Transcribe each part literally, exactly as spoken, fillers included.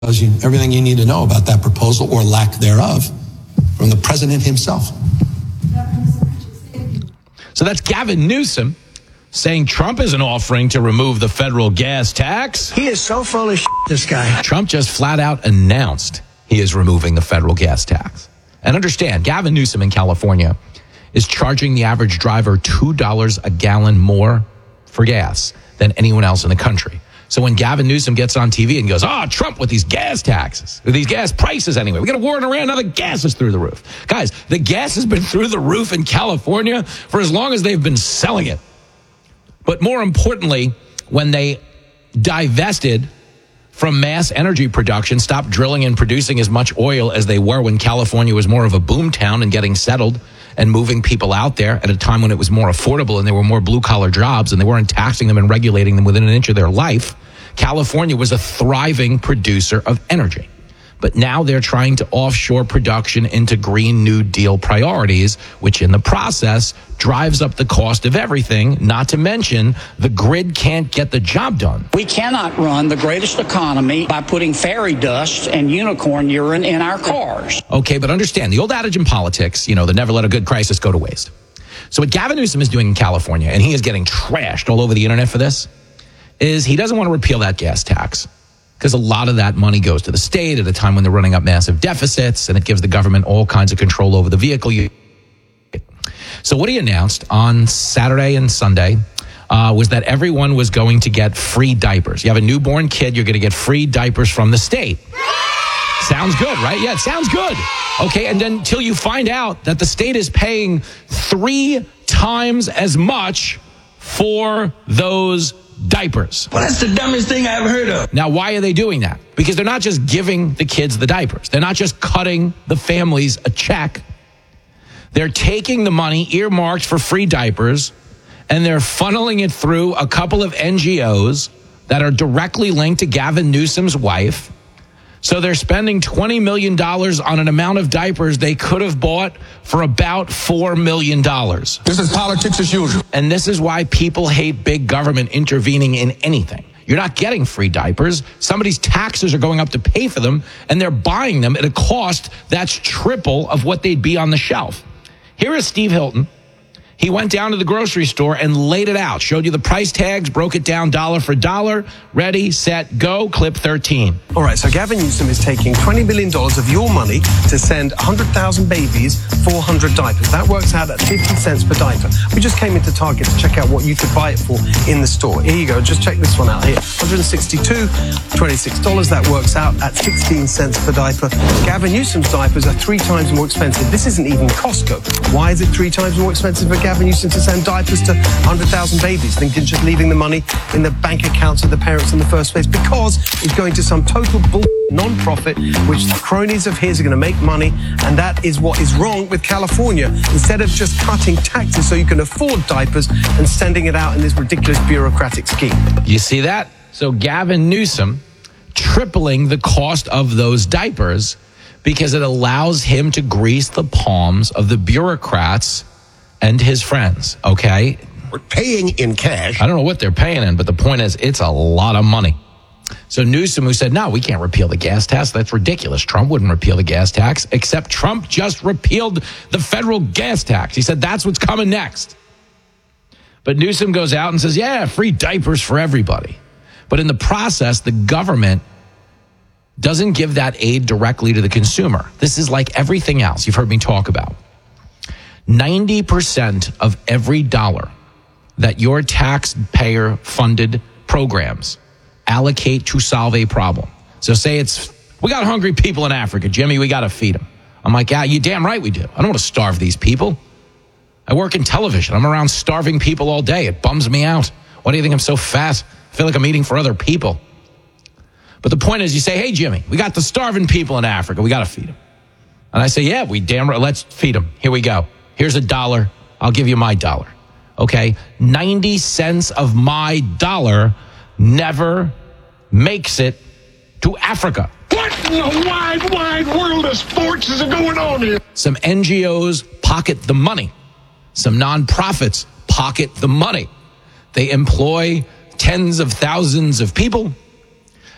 tells you everything you need to know about that proposal or lack thereof from the president himself. So that's Gavin Newsom saying Trump isn't offering to remove the federal gas tax. He is so full of shit, this guy. Trump just flat out announced he is removing the federal gas tax. And understand, Gavin Newsom in California is charging the average driver two dollars a gallon more for gas than anyone else in the country. So when Gavin Newsom gets on T V and goes, oh, Trump with these gas taxes, with these gas prices anyway, we got a war in Iran, now the gas is through the roof. Guys, the gas has been through the roof in California for as long as they've been selling it. But more importantly, when they divested from mass energy production, stopped drilling and producing as much oil as they were when California was more of a boom town and getting settled and moving people out there at a time when it was more affordable and there were more blue-collar jobs and they weren't taxing them and regulating them within an inch of their life, California was a thriving producer of energy. But now they're trying to offshore production into Green New Deal priorities, which in the process drives up the cost of everything, not to mention the grid can't get the job done. We cannot run the greatest economy by putting fairy dust and unicorn urine in our cars. Okay, but understand, the old adage in politics, you know, the never let a good crisis go to waste. So what Gavin Newsom is doing in California, and he is getting trashed all over the internet for this, is he doesn't want to repeal that gas tax. Because a lot of that money goes to the state at a time when they're running up massive deficits, and it gives the government all kinds of control over the vehicle. You So what he announced on Saturday and Sunday uh, was that everyone was going to get free diapers. You have a newborn kid, you're going to get free diapers from the state. Sounds good, right? Yeah, it sounds good. Okay, and then until you find out that the state is paying three times as much for those diapers. Well, that's the dumbest thing I ever heard of. Now, why are they doing that? Because they're not just giving the kids the diapers. They're not just cutting the families a check. They're taking the money earmarked for free diapers and they're funneling it through a couple of N G Os that are directly linked to Gavin Newsom's wife. So they're spending twenty million dollars on an amount of diapers they could have bought for about four million dollars. This is politics as usual. And this is why people hate big government intervening in anything. You're not getting free diapers. Somebody's taxes are going up to pay for them, and they're buying them at a cost that's triple of what they'd be on the shelf. Here is Steve Hilton. He went down to the grocery store and laid it out, showed you the price tags, broke it down dollar for dollar. Ready, set, go, clip thirteen. All right, so Gavin Newsom is taking twenty billion dollars of your money to send one hundred thousand babies four hundred diapers. That works out at fifty cents per diaper. We just came into Target to check out what you could buy it for in the store. Here you go, just check this one out here. one hundred sixty-two dollars, twenty-six dollars. That works out at sixteen cents per diaper. Gavin Newsom's diapers are three times more expensive. This isn't even Costco. Why is it three times more expensive for Gavin Newsom to send diapers to one hundred thousand babies, thinking just leaving the money in the bank accounts of the parents in the first place? Because it's going to some total bull non-profit, which the cronies of his are going to make money, and that is what is wrong with California. Instead of just cutting taxes so you can afford diapers and sending it out in this ridiculous bureaucratic scheme. You see that? So Gavin Newsom tripling the cost of those diapers because it allows him to grease the palms of the bureaucrats and his friends, okay? We're paying in cash. I don't know what they're paying in, but the point is it's a lot of money. So Newsom, who said, no, we can't repeal the gas tax. That's ridiculous. Trump wouldn't repeal the gas tax, except Trump just repealed the federal gas tax. He said that's what's coming next. But Newsom goes out and says, yeah, free diapers for everybody. But in the process, the government doesn't give that aid directly to the consumer. This is like everything else you've heard me talk about. ninety percent of every dollar that your taxpayer-funded programs allocate to solve a problem. So say it's, we got hungry people in Africa. Jimmy, we got to feed them. I'm like, yeah, you damn right we do. I don't want to starve these people. I work in television. I'm around starving people all day. It bums me out. Why do you think I'm so fat? I feel like I'm eating for other people. But the point is, you say, hey, Jimmy, we got the starving people in Africa. We got to feed them. And I say, yeah, we damn right. Let's feed them. Here we go. Here's a dollar. I'll give you my dollar. Okay? ninety cents of my dollar never makes it to Africa. What in the wide, wide world of sports is going on here? Some N G Os pocket the money. Some nonprofits pocket the money. They employ tens of thousands of people.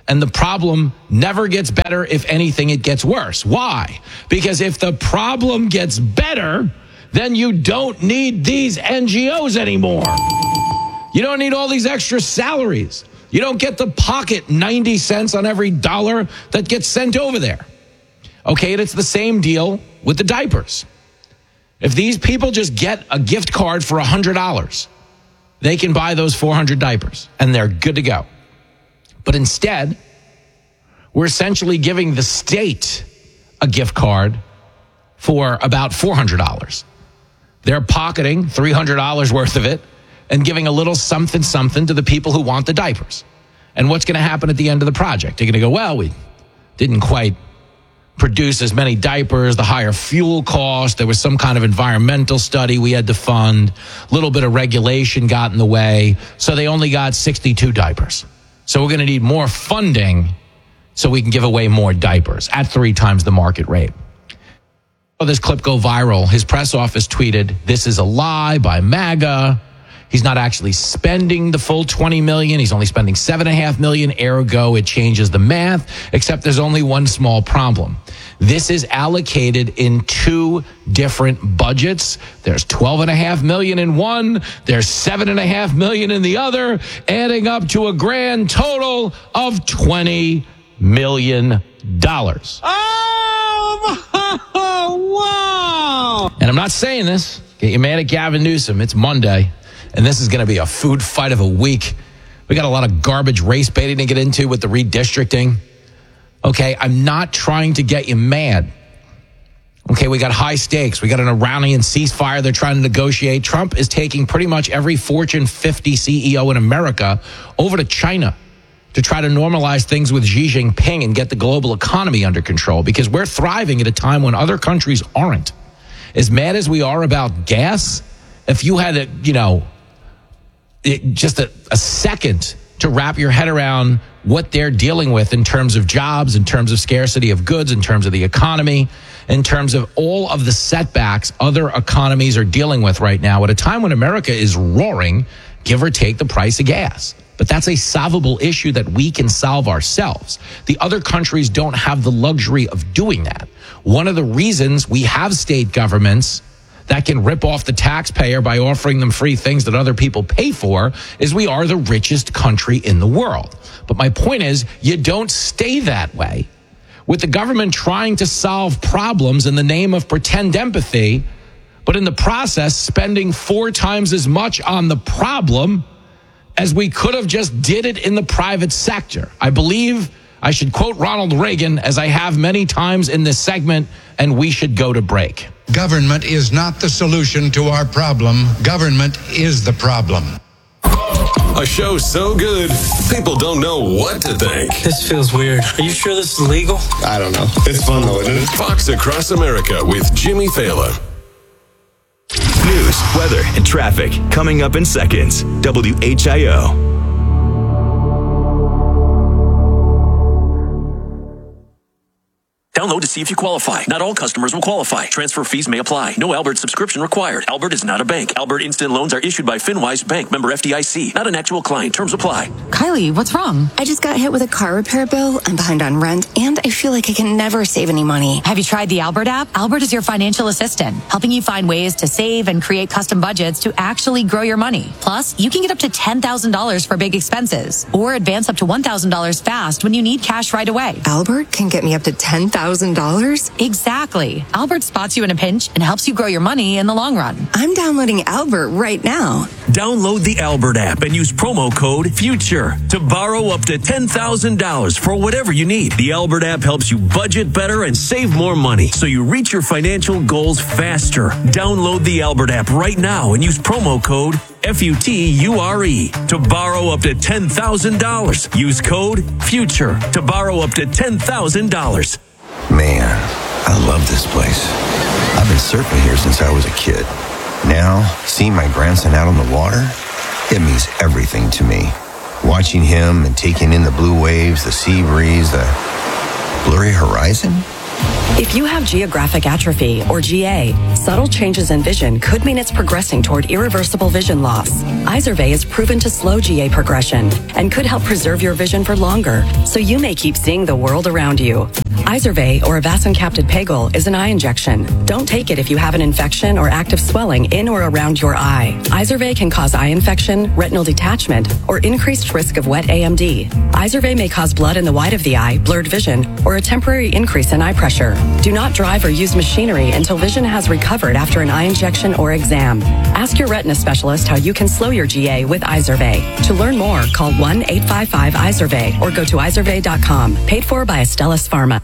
And the problem never gets better. If anything, it gets worse. Why? Because if the problem gets better, then you don't need these N G Os anymore. You don't need all these extra salaries. You don't get to pocket ninety cents on every dollar that gets sent over there. Okay, and it's the same deal with the diapers. If these people just get a gift card for one hundred dollars, they can buy those four hundred diapers, and they're good to go. But instead, we're essentially giving the state a gift card for about four hundred dollars. They're pocketing three hundred dollars worth of it and giving a little something, something to the people who want the diapers. And what's going to happen at the end of the project? They're going to go, well, we didn't quite produce as many diapers, the higher fuel cost, there was some kind of environmental study we had to fund, a little bit of regulation got in the way, so they only got sixty-two diapers. So we're going to need more funding so we can give away more diapers at three times the market rate. Oh, this clip go viral. His press office tweeted, "This is a lie by MAGA. He's not actually spending the full twenty million dollars. He's only spending seven point five million dollars. Ergo, it changes the math, except there's only one small problem. This is allocated in two different budgets. There's twelve point five million dollars in one. There's seven point five million dollars in the other, adding up to a grand total of twenty million dollars. Oh, wow. And I'm not saying this. Get you mad at Gavin Newsom. It's Monday. And this is going to be a food fight of a week. We got a lot of garbage race baiting to get into with the redistricting. Okay, I'm not trying to get you mad. Okay, we got high stakes. We got an Iranian ceasefire they're trying to negotiate. Trump is taking pretty much every Fortune fifty C E O in America over to China to try to normalize things with Xi Jinping and get the global economy under control, because we're thriving at a time when other countries aren't. As mad as we are about gas, if you had a, you know, it, just a, a second to wrap your head around what they're dealing with in terms of jobs, in terms of scarcity of goods, in terms of the economy, in terms of all of the setbacks other economies are dealing with right now at a time when America is roaring, give or take the price of gas. But that's a solvable issue that we can solve ourselves. The other countries don't have the luxury of doing that. One of the reasons we have state governments that can rip off the taxpayer by offering them free things that other people pay for is we are the richest country in the world. But my point is, you don't stay that way. With the government trying to solve problems in the name of pretend empathy, but in the process spending four times as much on the problem as we could have just did it in the private sector. I believe I should quote Ronald Reagan, as I have many times in this segment, and we should go to break. Government is not the solution to our problem. Government is the problem. A show so good, people don't know what to think. This feels weird. Are you sure this is legal? I don't know. It's fun though, isn't it? Fox Across America with Jimmy Fallon. News, weather, and traffic coming up in seconds. W H I O. Download to see if you qualify. Not all customers will qualify. Transfer fees may apply. No Albert subscription required. Albert is not a bank. Albert Instant Loans are issued by FinWise Bank, member F D I C. Not an actual client. Terms apply. Kylie, what's wrong? I just got hit with a car repair bill. I'm behind on rent, and I feel like I can never save any money. Have you tried the Albert app? Albert is your financial assistant, helping you find ways to save and create custom budgets to actually grow your money. Plus, you can get up to ten thousand dollars for big expenses, or advance up to one thousand dollars fast when you need cash right away. Albert can get me up to ten thousand dollars? Exactly. Albert spots you in a pinch and helps you grow your money in the long run. I'm downloading Albert right now. Download the Albert app and use promo code FUTURE to borrow up to ten thousand dollars for whatever you need. The Albert app helps you budget better and save more money so you reach your financial goals faster. Download the Albert app right now and use promo code F U T U R E to borrow up to ten thousand dollars. Use code FUTURE to borrow up to ten thousand dollars. Man, I love this place. I've been surfing here since I was a kid. Now, seeing my grandson out on the water, it means everything to me. Watching him and taking in the blue waves, the sea breeze, the blurry horizon, If you have geographic atrophy, or G A, subtle changes in vision could mean it's progressing toward irreversible vision loss. Izervay is proven to slow G A progression and could help preserve your vision for longer, so you may keep seeing the world around you. Izervay, or avacincaptad pegol, is an eye injection. Don't take it if you have an infection or active swelling in or around your eye. Izervay can cause eye infection, retinal detachment, or increased risk of wet A M D. Izervay may cause blood in the white of the eye, blurred vision, or a temporary increase in eye pressure. Do not drive or use machinery until vision has recovered after an eye injection or exam. Ask your retina specialist how you can slow your G A with Izervay. To learn more, call one eight five five Izervay or go to izervay dot com. Paid for by Astellas Pharma.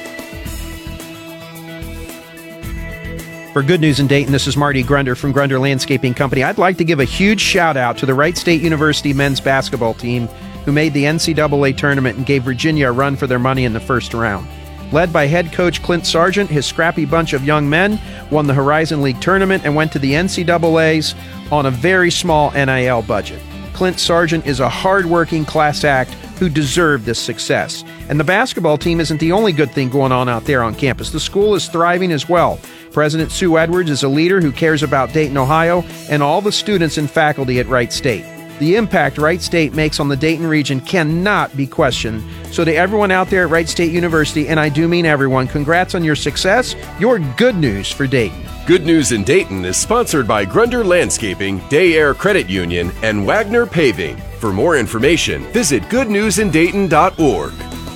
For Good News in Dayton, this is Marty Grunder from Grunder Landscaping Company. I'd like to give a huge shout out to the Wright State University men's basketball team who made the N C double A tournament and gave Virginia a run for their money in the first round. Led by head coach Clint Sargent, his scrappy bunch of young men won the Horizon League tournament and went to the N C double A's on a very small N I L budget. Clint Sargent is a hard-working class act who deserved this success. And the basketball team isn't the only good thing going on out there on campus. The school is thriving as well. President Sue Edwards is a leader who cares about Dayton, Ohio, and all the students and faculty at Wright State. The impact Wright State makes on the Dayton region cannot be questioned. So to everyone out there at Wright State University, and I do mean everyone, congrats on your success. You're good news for Dayton. Good News in Dayton is sponsored by Grunder Landscaping, Day Air Credit Union, and Wagner Paving. For more information, visit good news in dayton dot org.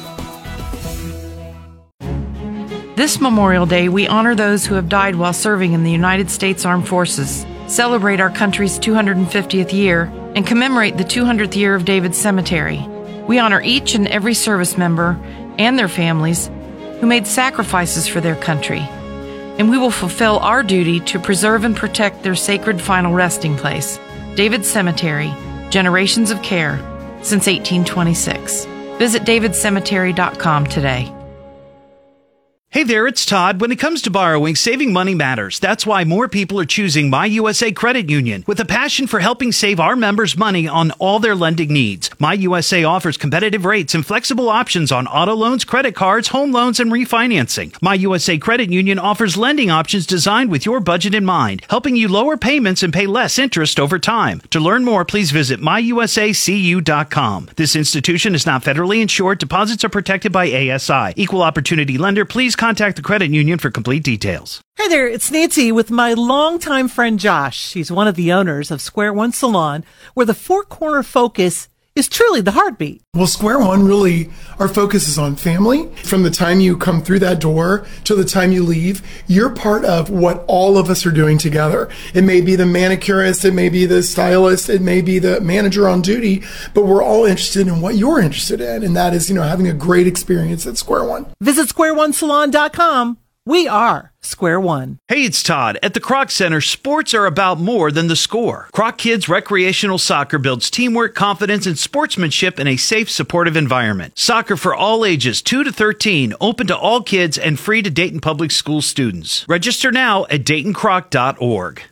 This Memorial Day, we honor those who have died while serving in the United States Armed Forces, celebrate our country's two hundred fiftieth year, and commemorate the two hundredth year of David's Cemetery. We honor each and every service member and their families who made sacrifices for their country, and we will fulfill our duty to preserve and protect their sacred final resting place, David's Cemetery, generations of care since eighteen twenty-six. Visit david cemetery dot com today. Hey there, it's Todd. When it comes to borrowing, saving money matters. That's why more people are choosing My U S A Credit Union. With a passion for helping save our members money on all their lending needs, My U S A offers competitive rates and flexible options on auto loans, credit cards, home loans, and refinancing. My U S A Credit Union offers lending options designed with your budget in mind, helping you lower payments and pay less interest over time. To learn more, please visit my u s a c u dot com. This institution is not federally insured. Deposits are protected by A S I. Equal opportunity lender. Please contact the credit union for complete details. Hey there, it's Nancy with my longtime friend Josh. She's one of the owners of Square One Salon, where the four-corner focus is truly the heartbeat. Well, Square One, really, our focus is on family. From the time you come through that door to the time you leave, you're part of what all of us are doing together. It may be the manicurist, it may be the stylist, it may be the manager on duty, but we're all interested in what you're interested in, and that is, you know, having a great experience at Square One. Visit square one salon dot com. We are Square One. Hey, it's Todd. At the Kroc Center, sports are about more than the score. Kroc Kids Recreational Soccer builds teamwork, confidence, and sportsmanship in a safe, supportive environment. Soccer for all ages, two to thirteen, open to all kids and free to Dayton Public School students. Register now at dayton croc dot org.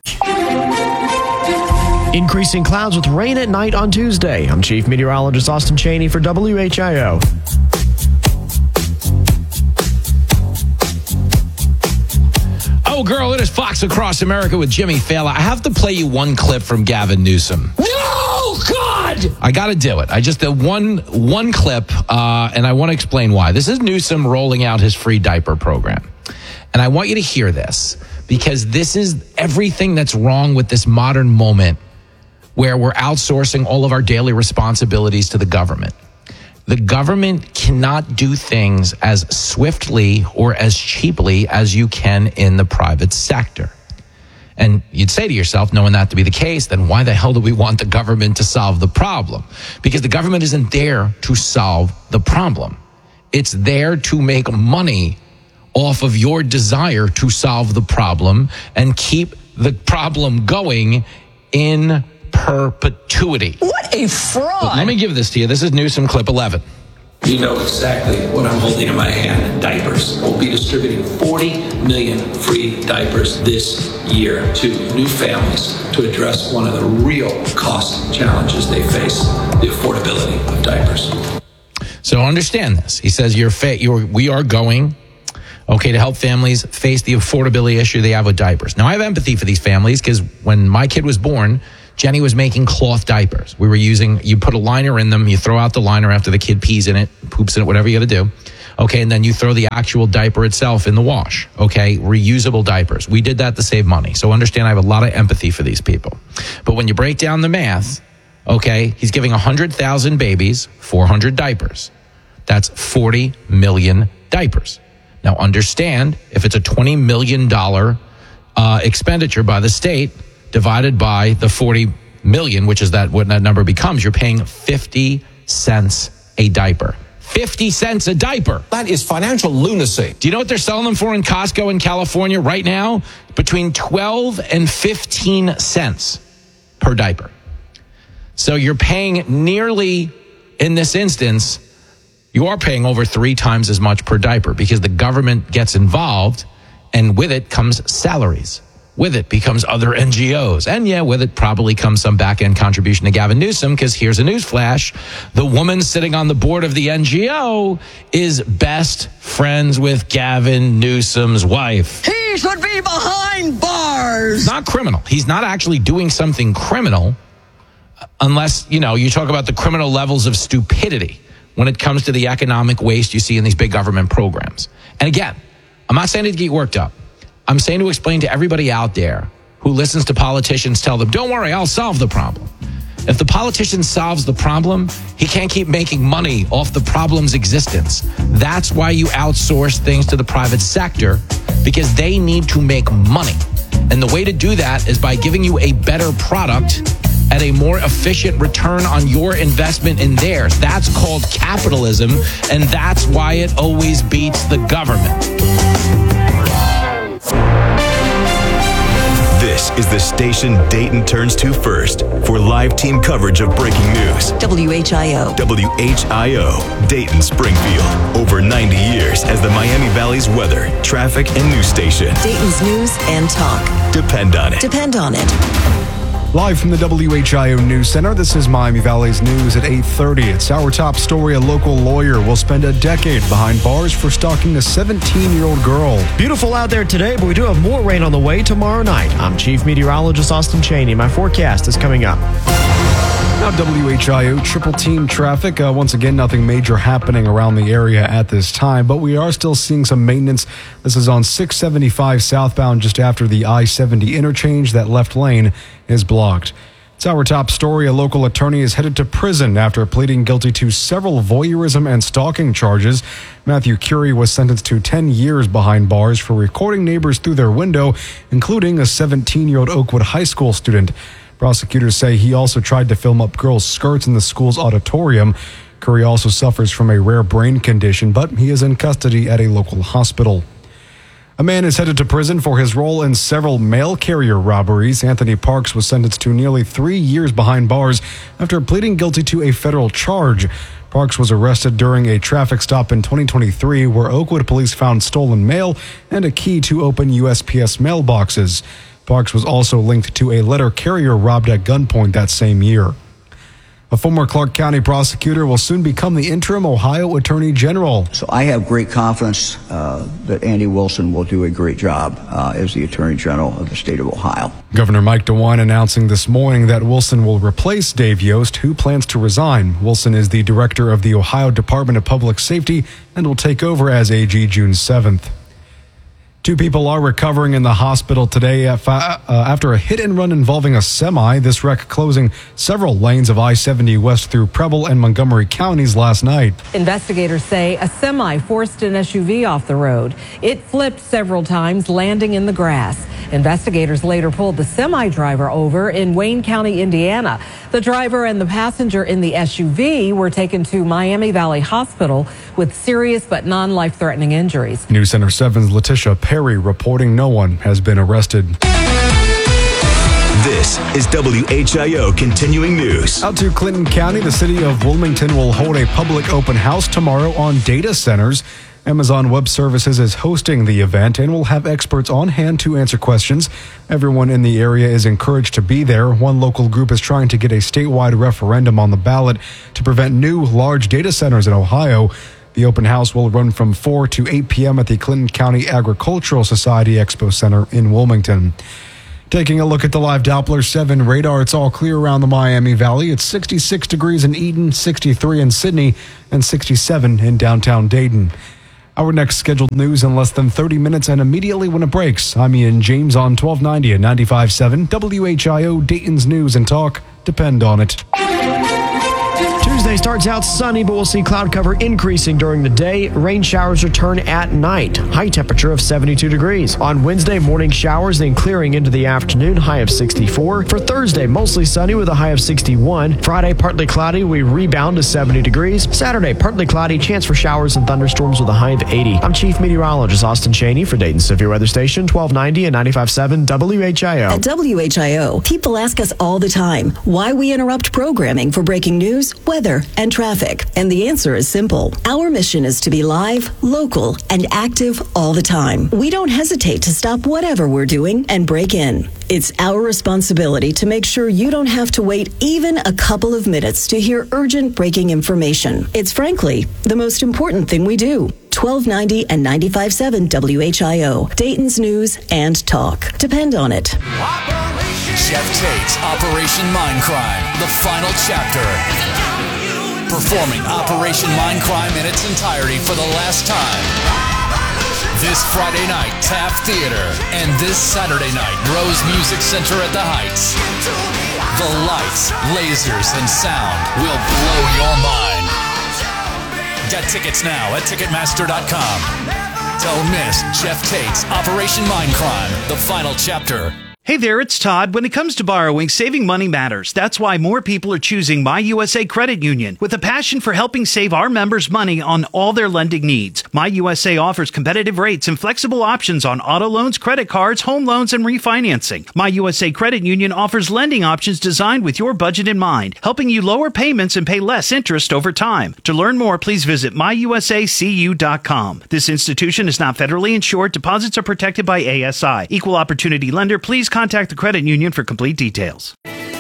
Increasing clouds with rain at night on Tuesday. I'm Chief Meteorologist Austin Cheney for W H I O. Oh, girl, it is Fox Across America with Jimmy Fallon. I have to play you one clip from Gavin Newsom. No, God! I got to do it. I just did one one clip, uh, and I want to explain why. This is Newsom rolling out his free diaper program. And I want you to hear this, because this is everything that's wrong with this modern moment where we're outsourcing all of our daily responsibilities to the government. The government cannot do things as swiftly or as cheaply as you can in the private sector. And you'd say to yourself, knowing that to be the case, then why the hell do we want the government to solve the problem? Because the government isn't there to solve the problem. It's there to make money off of your desire to solve the problem and keep the problem going in perpetuity. What a fraud. Let me give this to you. This is Newsom clip eleven. You know exactly what I'm holding in my hand, diapers. We'll be distributing forty million free diapers this year to new families to address one of the real cost challenges they face, the affordability of diapers. So understand this. He says you're fa- you're, we are going okay, to help families face the affordability issue they have with diapers. Now, I have empathy for these families because when my kid was born, Jenny was making cloth diapers. We were using, you put a liner in them, you throw out the liner after the kid pees in it, poops in it, whatever you got to do. Okay, and then you throw the actual diaper itself in the wash. Okay, reusable diapers. We did that to save money. So understand, I have a lot of empathy for these people. But when you break down the math, okay, he's giving one hundred thousand babies four hundred diapers. That's forty million diapers. Now, understand, if it's a twenty million dollars uh, expenditure by the state divided by the forty million, which is that what that number becomes, you're paying fifty cents a diaper. fifty cents a diaper. That is financial lunacy. Do you know what they're selling them for in Costco in California right now? Between twelve and fifteen cents per diaper. So you're paying nearly, in this instance, you are paying over three times as much per diaper because the government gets involved, and with it comes salaries. With it becomes other N G Os. And yeah, with it probably comes some back-end contribution to Gavin Newsom, because here's a news flash. The woman sitting on the board of the N G O is best friends with Gavin Newsom's wife. He should be behind bars. Not criminal. He's not actually doing something criminal unless, you know, you talk about the criminal levels of stupidity when it comes to the economic waste you see in these big government programs. And again, I'm not saying to get worked up. I'm saying to explain to everybody out there who listens to politicians tell them, don't worry, I'll solve the problem. If the politician solves the problem, he can't keep making money off the problem's existence. That's why you outsource things to the private sector, because they need to make money. And the way to do that is by giving you a better product at a more efficient return on your investment in theirs. That's called capitalism, and that's why it always beats the government. This is the station Dayton turns to first for live team coverage of breaking news. W H I O. W H I O, Dayton, Springfield. Over ninety years as the Miami Valley's weather, traffic, and news station. Dayton's news and talk. Depend on it. Depend on it. Live from the W H I O News Center, this is Miami Valley's news at eight thirty. It's our top story. A local lawyer will spend a decade behind bars for stalking a seventeen-year-old girl. Beautiful out there today, but we do have more rain on the way tomorrow night. I'm Chief Meteorologist Austin Cheney. My forecast is coming up. Now W H I O triple team traffic. Uh, once again, nothing major happening around the area at this time, but we are still seeing some maintenance. This is on six seventy-five southbound just after the I seventy interchange. That left lane is blocked. It's our top story. A local attorney is headed to prison after pleading guilty to several voyeurism and stalking charges. Matthew Curie was sentenced to ten years behind bars for recording neighbors through their window, including a seventeen-year-old Oakwood High School student. Prosecutors say he also tried to film up girls' skirts in the school's auditorium. Curry also suffers from a rare brain condition, but he is in custody at a local hospital. A man is headed to prison for his role in several mail carrier robberies. Anthony Parks was sentenced to nearly three years behind bars after pleading guilty to a federal charge. Parks was arrested during a traffic stop in twenty twenty-three where Oakwood police found stolen mail and a key to open U S P S mailboxes. Parks was also linked to a letter carrier robbed at gunpoint that same year. A former Clark County prosecutor will soon become the interim Ohio Attorney General. So I have great confidence uh, that Andy Wilson will do a great job uh, as the Attorney General of the state of Ohio. Governor Mike DeWine announcing this morning that Wilson will replace Dave Yost, who plans to resign. Wilson is the director of the Ohio Department of Public Safety and will take over as A G June seventh. Two people are recovering in the hospital today after a hit-and-run involving a semi. This wreck closing several lanes of I seventy west through Preble and Montgomery counties last night. Investigators say a semi forced an S U V off the road. It flipped several times, landing in the grass. Investigators later pulled the semi driver over in Wayne County, Indiana. The driver and the passenger in the S U V were taken to Miami Valley Hospital with serious but non-life-threatening injuries. News Center seven's Letitia Perry reporting no one has been arrested. This is W H I O Continuing News. Out to Clinton County, the city of Wilmington will hold a public open house tomorrow on data centers. Amazon Web Services is hosting the event and will have experts on hand to answer questions. Everyone in the area is encouraged to be there. One local group is trying to get a statewide referendum on the ballot to prevent new large data centers in Ohio. The open house will run from four to eight p.m. at the Clinton County Agricultural Society Expo Center in Wilmington. Taking a look at the live Doppler seven radar, it's all clear around the Miami Valley. It's sixty-six degrees in Eden, sixty-three in Sydney, and sixty-seven in downtown Dayton. Our next scheduled news in less than thirty minutes and immediately when it breaks. I'm Ian James on twelve ninety and ninety-five point seven W H I O, Dayton's News and Talk. Depend on it. Tuesday starts out sunny, but we'll see cloud cover increasing during the day. Rain showers return at night. High temperature of seventy-two degrees. On Wednesday, morning showers, then clearing into the afternoon, high of sixty-four. For Thursday, mostly sunny with a high of sixty-one. Friday, partly cloudy, we rebound to seventy degrees. Saturday, partly cloudy, chance for showers and thunderstorms with a high of eighty. I'm Chief Meteorologist Austin Cheney for Dayton Severe Weather Station, twelve ninety and ninety-five point seven W H I O. At W H I O, people ask us all the time why we interrupt programming for breaking news, weather, and traffic. And the answer is simple. Our mission is to be live, local, and active all the time. We don't hesitate to stop whatever we're doing and break in. It's our responsibility to make sure you don't have to wait even a couple of minutes to hear urgent breaking information. It's frankly the most important thing we do. twelve ninety and ninety-five point seven W H I O, Dayton's News and Talk. Depend on it. Jeff Tate's Operation Mindcrime, the final chapter. Performing Operation Mindcrime in its entirety for the last time. This Friday night, Taft Theater, and this Saturday night, Rose Music Center at the Heights. The lights, lasers, and sound will blow your mind. Get tickets now at Ticketmaster dot com. Don't miss Jeff Tate's Operation Mindcrime, the final chapter. Hey there, it's Todd. When it comes to borrowing, saving money matters. That's why more people are choosing My U S A Credit Union with a passion for helping save our members money on all their lending needs. My U S A offers competitive rates and flexible options on auto loans, credit cards, home loans, and refinancing. My U S A Credit Union offers lending options designed with your budget in mind, helping you lower payments and pay less interest over time. To learn more, please visit my u s a c u dot com. This institution is not federally insured. Deposits are protected by A S I. Equal opportunity lender. Please contact the credit union for complete details.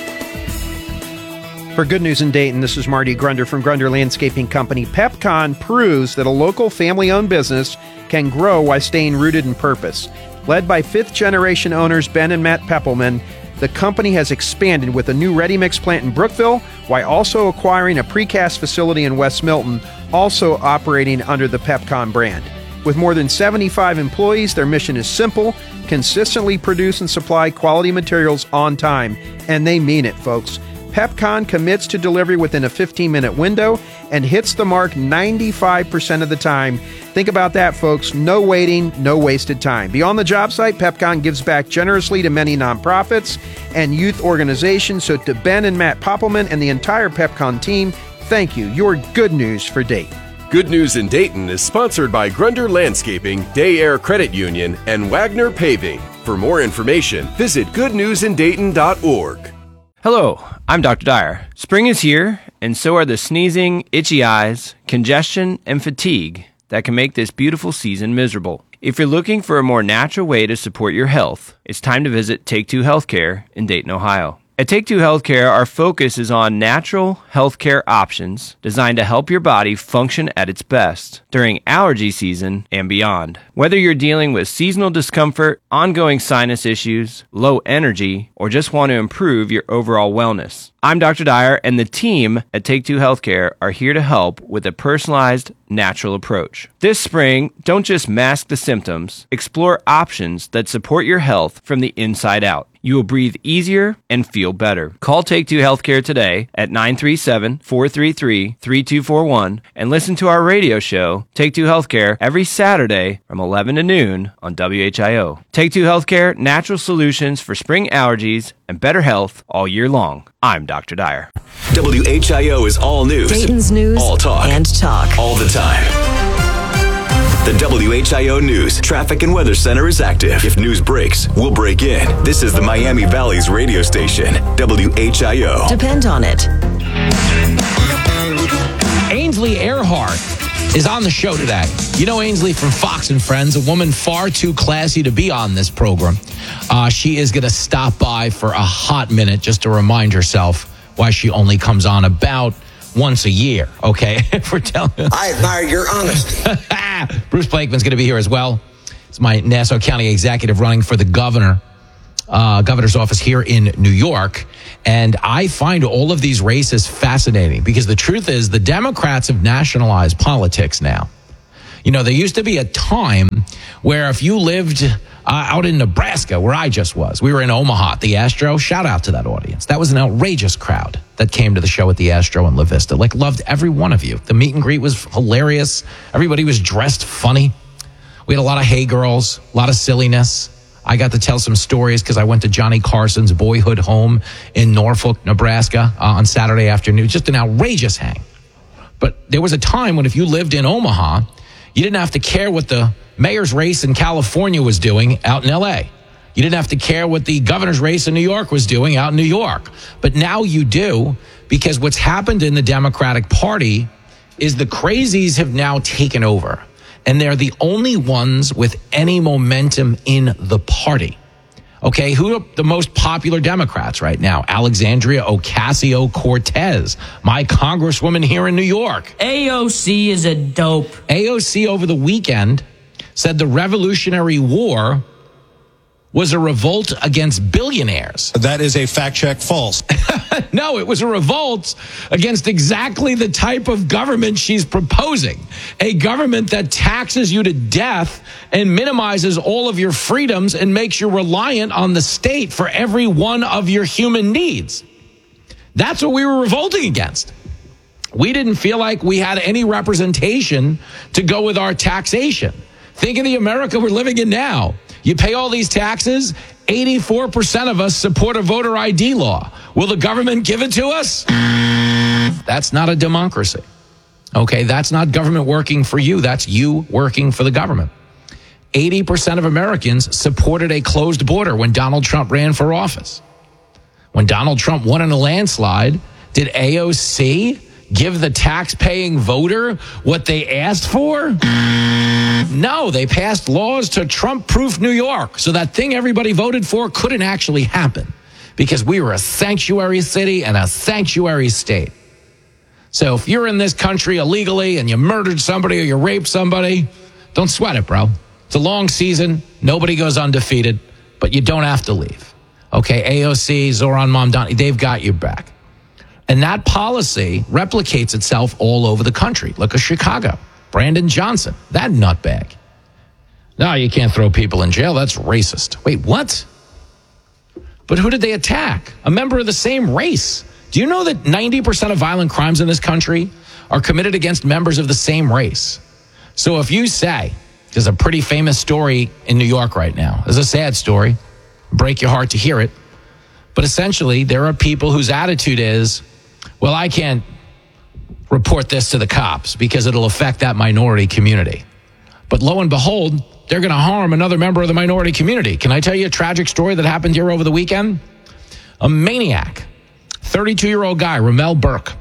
For Good News in Dayton, this is Marty Grunder from Grunder Landscaping Company. PepCon proves that a local family-owned business can grow while staying rooted in purpose. Led by fifth-generation owners Ben and Matt Peppelman, the company has expanded with a new ready-mix plant in Brookville while also acquiring a precast facility in West Milton, also operating under the PepCon brand. With more than seventy-five employees, their mission is simple: consistently produce and supply quality materials on time. And they mean it, folks. PepCon commits to delivery within a fifteen-minute window and hits the mark ninety-five percent of the time. Think about that, folks. No waiting, no wasted time. Beyond the job site, PepCon gives back generously to many nonprofits and youth organizations. So to Ben and Matt Poppelman and the entire PepCon team, thank you. Your good news for Dayton. Good News in Dayton is sponsored by Grunder Landscaping, Day Air Credit Union, and Wagner Paving. For more information, visit good news in dayton dot org. Hello, I'm Doctor Dyer. Spring is here, and so are the sneezing, itchy eyes, congestion, and fatigue that can make this beautiful season miserable. If you're looking for a more natural way to support your health, it's time to visit Take Two Healthcare in Dayton, Ohio. At Take Two Healthcare, our focus is on natural healthcare options designed to help your body function at its best during allergy season and beyond. Whether you're dealing with seasonal discomfort, ongoing sinus issues, low energy, or just want to improve your overall wellness, I'm Doctor Dyer, and the team at Take Two Healthcare are here to help with a personalized, natural approach. This spring, don't just mask the symptoms, explore options that support your health from the inside out. You will breathe easier and feel better. Call Take Two Healthcare today at nine three seven, four three three, three two four one and listen to our radio show, Take Two Healthcare, every Saturday from eleven to noon on W H I O. Take Two Healthcare, natural solutions for spring allergies and better health all year long. I'm Doctor Dyer. W H I O is all news. Dayton's News all talk. and Talk. All the time. The W H I O News Traffic and Weather Center is active. If news breaks, we'll break in. This is the Miami Valley's radio station, W H I O. Depend on it. Ainsley Earhart is on the show today. You know Ainsley from Fox and Friends, a woman far too classy to be on this program. Uh, she is going to stop by for a hot minute just to remind herself why she only comes on about once a year, okay? If we're telling I admire your honesty. Bruce Blakeman's going to be here as well. It's my Nassau County executive running for the governor, uh, governor's office here in New York. And I find all of these races fascinating because the truth is the Democrats have nationalized politics now. You know, there used to be a time where if you lived uh, out in Nebraska, where I just was, we were in Omaha at the Astro. Shout out to that audience. That was an outrageous crowd that came to the show at the Astro in La Vista. Like, loved every one of you. The meet and greet was hilarious. Everybody was dressed funny. We had a lot of hey girls, a lot of silliness. I got to tell some stories because I went to Johnny Carson's boyhood home in Norfolk, Nebraska uh, on Saturday afternoon. Just an outrageous hang. But there was a time when if you lived in Omaha, you didn't have to care what the mayor's race in California was doing out in L A. You didn't have to care what the governor's race in New York was doing out in New York. But now you do, because what's happened in the Democratic Party is the crazies have now taken over. And they're the only ones with any momentum in the party. Okay, who are the most popular Democrats right now? Alexandria Ocasio-Cortez, my congresswoman here in New York. A O C is a dope. A O C over the weekend said the Revolutionary War was a revolt against billionaires. That is a fact check false. No, it was a revolt against exactly the type of government she's proposing. A government that taxes you to death and minimizes all of your freedoms and makes you reliant on the state for every one of your human needs. That's what we were revolting against. We didn't feel like we had any representation to go with our taxation. Think of the America we're living in now. You pay all these taxes, eighty-four percent of us support a voter I D law. Will the government give it to us? That's not a democracy. Okay, that's not government working for you. That's you working for the government. eighty percent of Americans supported a closed border when Donald Trump ran for office. When Donald Trump won in a landslide, did A O C give the tax-paying voter what they asked for? No, they passed laws to Trump-proof New York, so that thing everybody voted for couldn't actually happen because we were a sanctuary city and a sanctuary state. So if you're in this country illegally and you murdered somebody or you raped somebody, don't sweat it, bro. It's a long season. Nobody goes undefeated, but you don't have to leave. Okay, A O C, Zoran Mamdani, they've got you back. And that policy replicates itself all over the country. Look at Chicago. Brandon Johnson, that nutbag. No, you can't throw people in jail. That's racist. Wait, what? But who did they attack? A member of the same race. Do you know that ninety percent of violent crimes in this country are committed against members of the same race? So if you say, there's a pretty famous story in New York right now. There's a sad story. Break your heart to hear it. But essentially, there are people whose attitude is, well, I can't report this to the cops because it'll affect that minority community. But lo and behold, they're going to harm another member of the minority community. Can I tell you a tragic story that happened here over the weekend? A maniac, thirty-two-year-old guy, Ramel Burke.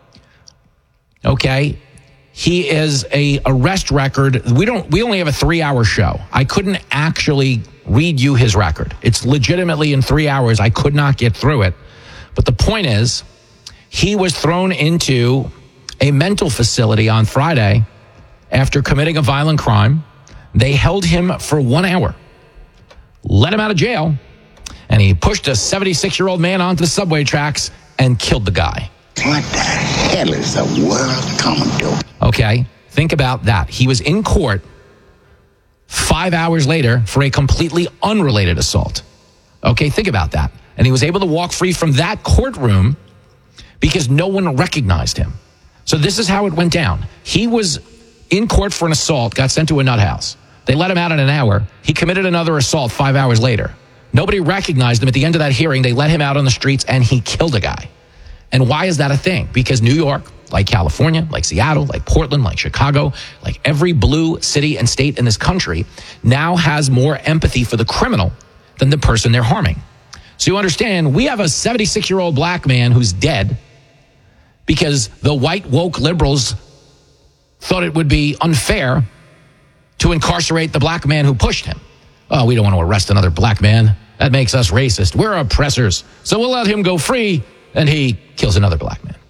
Okay, he is a arrest record. We don't. We only have a three-hour show. I couldn't actually read you his record. It's legitimately in three hours. I could not get through it. But the point is, he was thrown into a mental facility on Friday after committing a violent crime. They held him for one hour, let him out of jail, and he pushed a seventy-six-year-old man onto the subway tracks and killed the guy. What the hell is the world coming to? Okay, think about that. He was in court five hours later for a completely unrelated assault. Okay, think about that. And he was able to walk free from that courtroom because no one recognized him. So this is how it went down. He was in court for an assault, got sent to a nut house. They let him out in an hour. He committed another assault five hours later. Nobody recognized him. At the end of that hearing, they let him out on the streets and he killed a guy. And why is that a thing? Because New York, like California, like Seattle, like Portland, like Chicago, like every blue city and state in this country now has more empathy for the criminal than the person they're harming. So you understand, we have a seventy-six-year-old black man who's dead because the white woke liberals thought it would be unfair to incarcerate the black man who pushed him. Oh, we don't want to arrest another black man. That makes us racist. We're oppressors. So we'll let him go free, and he kills another black man.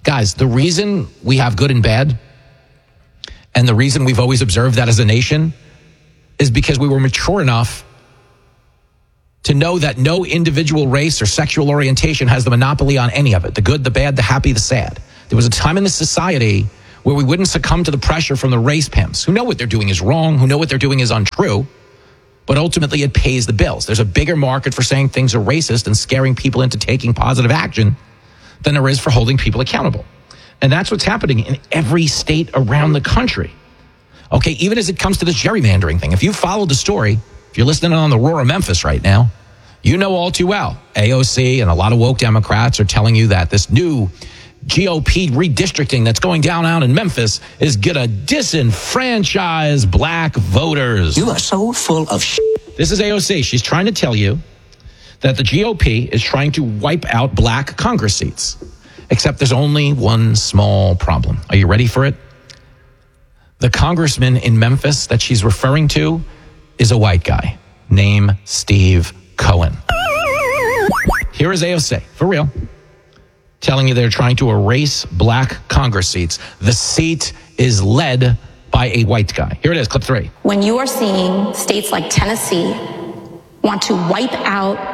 Guys, the reason we have good and bad, and the reason we've always observed that as a nation, is because we were mature enough to know that no individual race or sexual orientation has the monopoly on any of it. The good, the bad, the happy, the sad. There was a time in this society where we wouldn't succumb to the pressure from the race pimps who know what they're doing is wrong, who know what they're doing is untrue, but ultimately it pays the bills. There's a bigger market for saying things are racist and scaring people into taking positive action than there is for holding people accountable. And that's what's happening in every state around the country. Okay, even as it comes to this gerrymandering thing, if you followed the story, if you're listening on the Roar of Memphis right now, you know all too well, A O C and a lot of woke Democrats are telling you that this new G O P redistricting that's going down out in Memphis is going to disenfranchise black voters. You are so full of shit. This is A O C. She's trying to tell you that the G O P is trying to wipe out black Congress seats. Except there's only one small problem. Are you ready for it? The congressman in Memphis that she's referring to is a white guy named Steve Cohen. Here is A O C, for real, telling you they're trying to erase black Congress seats. The seat is led by a white guy. Here it is, clip three. When you are seeing states like Tennessee want to wipe out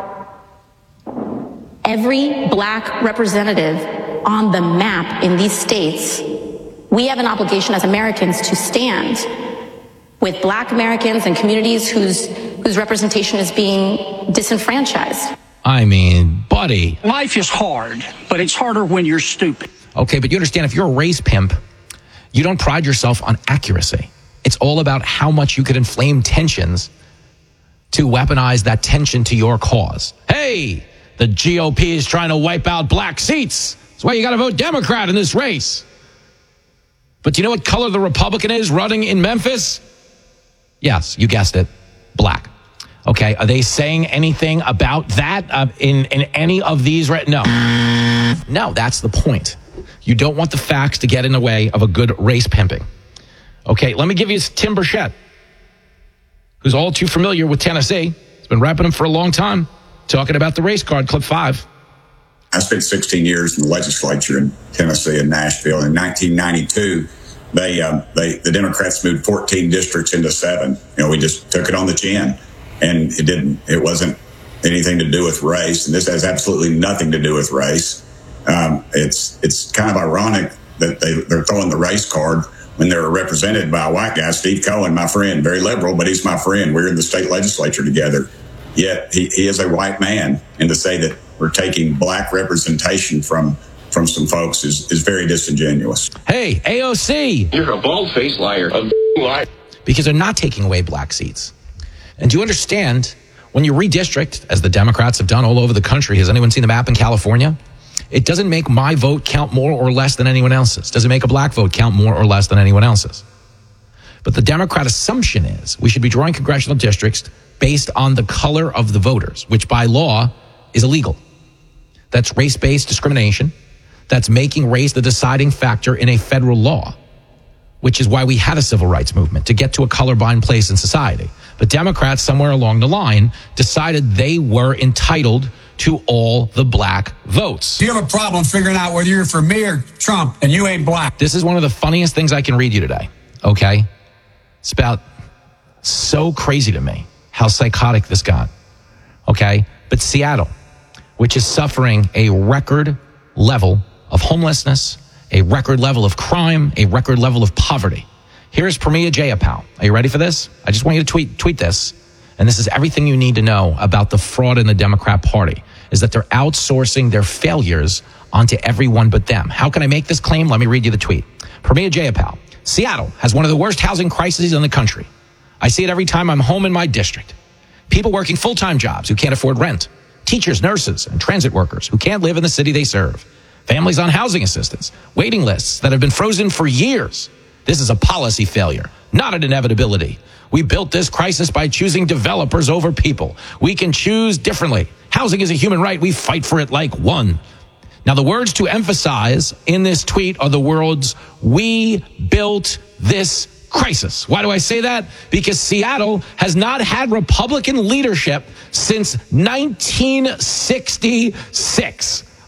every black representative on the map in these states, we have an obligation as Americans to stand with black Americans and communities whose whose representation is being disenfranchised. I mean, buddy. Life is hard, but it's harder when you're stupid. Okay, but you understand, if you're a race pimp, you don't pride yourself on accuracy. It's all about how much you could inflame tensions to weaponize that tension to your cause. Hey, the G O P is trying to wipe out black seats. That's why you got to vote Democrat in this race. But do you know what color the Republican is running in Memphis? Yes, you guessed it, black. Okay, are they saying anything about that uh, in, in any of these? Right? No. No, that's the point. You don't want the facts to get in the way of a good race pimping. Okay, let me give you Tim Burchett, who's all too familiar with Tennessee. He's been repping them for a long time, talking about the race card, clip five. I spent sixteen years in the legislature in Tennessee and Nashville. In nineteen ninety-two, they, um, they the Democrats moved fourteen districts into seven. You know, we just took it on the chin. And it didn't, it wasn't anything to do with race. And this has absolutely nothing to do with race. Um, it's it's kind of ironic that they, they're throwing the race card when they're represented by a white guy, Steve Cohen, my friend, very liberal, but he's my friend. We're in the state legislature together. Yet he, he is a white man. And to say that we're taking black representation from from some folks is, is very disingenuous. Hey, A O C. You're a bald-faced liar. A liar. Because they're not taking away black seats. And do you understand, when you redistrict, as the Democrats have done all over the country, has anyone seen the map in California? It doesn't make my vote count more or less than anyone else's. Doesn't make a black vote count more or less than anyone else's. But the Democrat assumption is we should be drawing congressional districts based on the color of the voters, which by law is illegal. That's race-based discrimination. That's making race the deciding factor in a federal law, which is why we had a civil rights movement, to get to a colorblind place in society. But Democrats, somewhere along the line, decided they were entitled to all the black votes. Do you have a problem figuring out whether you're for me or Trump and you ain't black? This is one of the funniest things I can read you today, okay? It's about so crazy to me how psychotic this got, okay? But Seattle, which is suffering a record level of homelessness, a record level of crime, a record level of poverty. Here's Pramila Jayapal. Are you ready for this? I just want you to tweet tweet this. And this is everything you need to know about the fraud in the Democrat Party, is that they're outsourcing their failures onto everyone but them. How can I make this claim? Let me read you the tweet. Pramila Jayapal. Seattle has one of the worst housing crises in the country. I see it every time I'm home in my district. People working full-time jobs who can't afford rent. Teachers, nurses, and transit workers who can't live in the city they serve. Families on housing assistance. Waiting lists that have been frozen for years. This is a policy failure, not an inevitability. We built this crisis by choosing developers over people. We can choose differently. Housing is a human right. We fight for it like one. Now, the words to emphasize in this tweet are the words, we built this crisis. Why do I say that? Because Seattle has not had Republican leadership since nineteen sixty-six.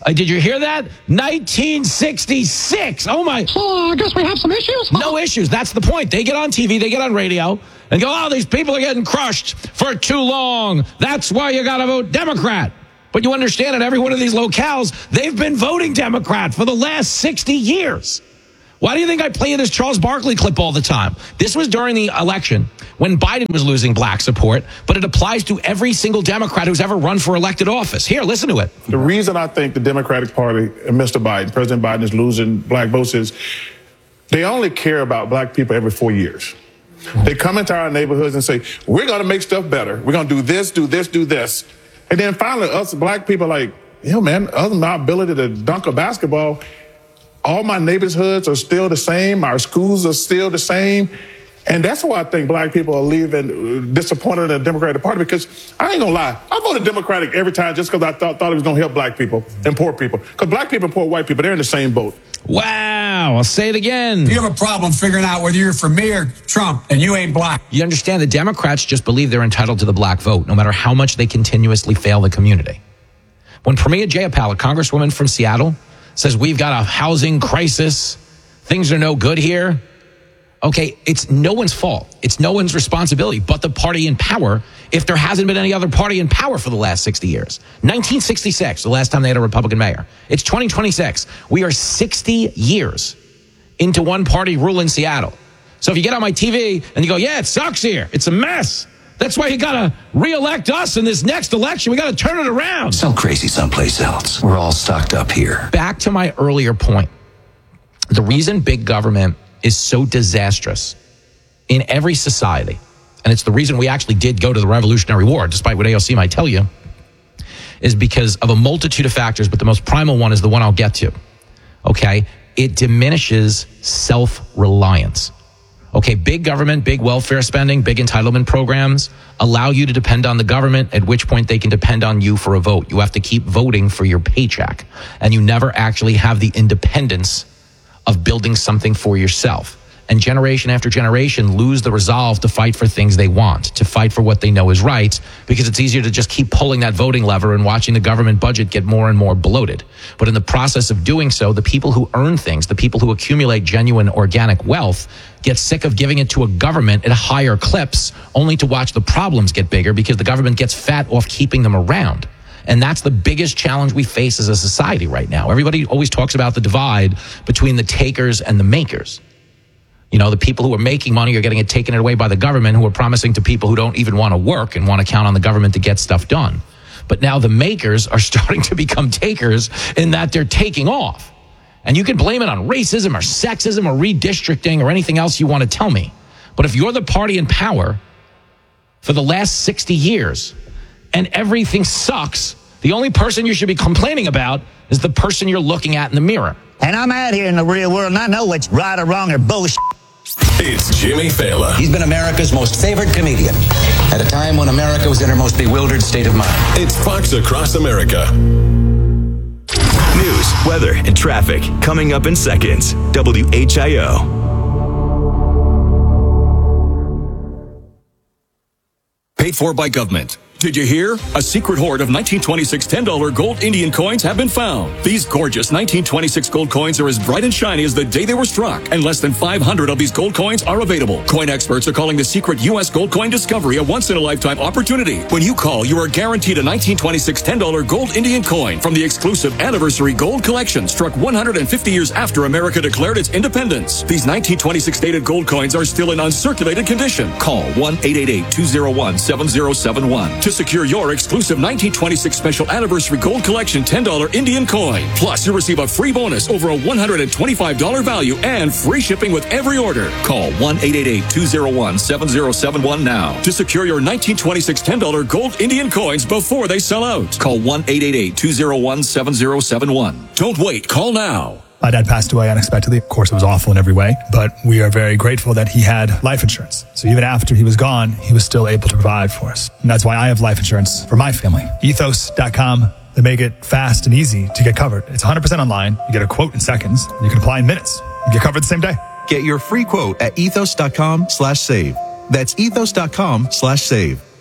Uh, did you hear that? nineteen sixty-six. Oh, my. Oh, I guess we have some issues. No issues. That's the point. They get on T V, they get on radio, and go, oh, these people are getting crushed for too long. That's why you got to vote Democrat. But you understand, at every one of these locales, they've been voting Democrat for the last sixty years. Why do you think I play this Charles Barkley clip all the time? This was during the election when Biden was losing black support, but it applies to every single Democrat who's ever run for elected office. Here, listen to it. The reason I think the Democratic Party and Mister Biden, President Biden, is losing black votes is they only care about black people every four years. They come into our neighborhoods and say, we're going to make stuff better. We're going to do this, do this, do this. And then finally, us black people are like, yo, man, other than my ability to dunk a basketball, all my neighborhoods are still the same. Our schools are still the same. And that's why I think black people are leaving disappointed in the Democratic Party, because I ain't gonna lie, I voted Democratic every time just because I thought, thought it was gonna help black people and poor people. Because black people and poor white people, they're in the same boat. Wow, I'll say it again. You have a problem figuring out whether you're for me or Trump, and you ain't black. You understand, the Democrats just believe they're entitled to the black vote, no matter how much they continuously fail the community. When Pramila Jayapal, a congresswoman from Seattle, says we've got a housing crisis, things are no good here. Okay, it's no one's fault. It's no one's responsibility but the party in power, if there hasn't been any other party in power for the last sixty years. nineteen sixty-six, the last time they had a Republican mayor. It's twenty twenty-six. We are sixty years into one party rule in Seattle. So if you get on my T V and you go, yeah, it sucks here, it's a mess, that's why you got to reelect us in this next election. We got to turn it around. So crazy someplace else. We're all stocked up here. Back to my earlier point. The reason big government is so disastrous in every society, and it's the reason we actually did go to the Revolutionary War, despite what A O C might tell you, is because of a multitude of factors, but the most primal one is the one I'll get to. Okay? It diminishes self-reliance. Okay, big government, big welfare spending, big entitlement programs allow you to depend on the government, at which point they can depend on you for a vote. You have to keep voting for your paycheck, and you never actually have the independence of building something for yourself. And generation after generation lose the resolve to fight for things they want, to fight for what they know is right, because it's easier to just keep pulling that voting lever and watching the government budget get more and more bloated. But in the process of doing so, the people who earn things, the people who accumulate genuine organic wealth, get sick of giving it to a government at higher clips, only to watch the problems get bigger because the government gets fat off keeping them around. And that's the biggest challenge we face as a society right now. Everybody always talks about the divide between the takers and the makers. You know, the people who are making money are getting it taken away by the government, who are promising to people who don't even want to work and want to count on the government to get stuff done. But now the makers are starting to become takers in that they're taking off. And you can blame it on racism or sexism or redistricting or anything else you want to tell me. But if you're the party in power for the last sixty years and everything sucks, the only person you should be complaining about is the person you're looking at in the mirror. And I'm out here in the real world, and I know what's right or wrong or bullshit. It's Jimmy Fallon. He's been America's most favored comedian at a time when America was in her most bewildered state of mind. It's Fox Across America. News, weather, and traffic coming up in seconds. W H I O. Paid for by government. Did you hear? A secret hoard of nineteen twenty-six ten dollar gold Indian coins have been found. These gorgeous nineteen twenty-six gold coins are as bright and shiny as the day they were struck, and less than five hundred of these gold coins are available. Coin experts are calling the secret U S gold coin discovery a once-in-a-lifetime opportunity. When you call, you are guaranteed a nineteen twenty-six ten dollar gold Indian coin from the exclusive Anniversary Gold Collection, struck one hundred fifty years after America declared its independence. These nineteen twenty-six dated gold coins are still in uncirculated condition. Call one eight eight eight, two oh one, seven oh seven one to secure your exclusive nineteen twenty-six Special Anniversary Gold Collection ten dollar Indian coin. Plus, you receive a free bonus over a one hundred twenty-five dollar value and free shipping with every order. Call one eight eight eight, two oh one, seven oh seven one now to secure your nineteen twenty-six ten dollar gold Indian coins before they sell out. Call one eight eight eight, two oh one, seven oh seven one. Don't wait. Call now. My dad passed away unexpectedly. Of course, it was awful in every way, but we are very grateful that he had life insurance. So even after he was gone, he was still able to provide for us. And that's why I have life insurance for my family. ethos dot com. They make it fast and easy to get covered. It's one hundred percent online. You get a quote in seconds. You can apply in minutes. You get covered the same day. Get your free quote at ethos dot com slash save. That's ethos dot com slash save.